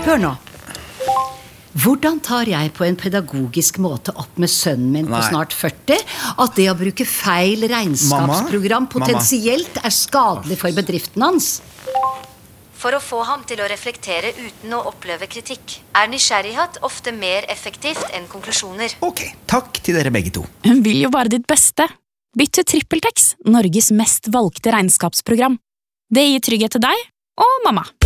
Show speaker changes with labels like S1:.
S1: Hør nå. Hvordan tar jeg på en pedagogisk måte opp med sønnen min på snart 40 at det å bruke feil regnskapsprogram potensielt skadelig for bedriften hans?
S2: For å få ham til å reflektere uten å oppleve kritikk, nysgjerrighet ofte mer effektivt enn konklusjoner.
S3: Ok, takk til dere begge to.
S4: Hun vil jo bare ditt beste. Bytt til TrippelTex, Norges mest valgte regnskapsprogram. Det gir trygghet til deg og mamma.